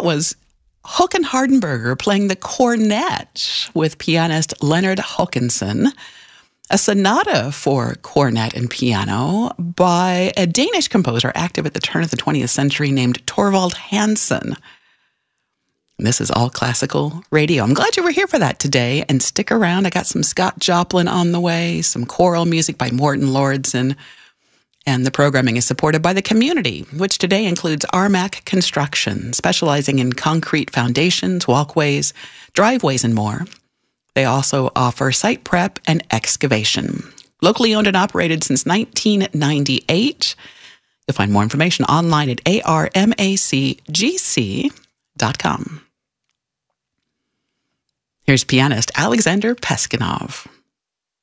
that was Håkan Hardenberger playing the cornet with pianist Leonard Håkansson, a sonata for cornet and piano by a Danish composer active at the turn of the 20th century named Torvald Hansen. This is All Classical Radio. I'm glad you were here for that today, and stick around. I got some Scott Joplin on the way, some choral music by Morton Lordson, and the programming is supported by the community, which today includes Armac Construction, specializing in concrete foundations, walkways, driveways, and more. They also offer site prep and excavation. Locally owned and operated since 1998. You'll find more information online at armacgc.com. Here's pianist Alexander Peskinov.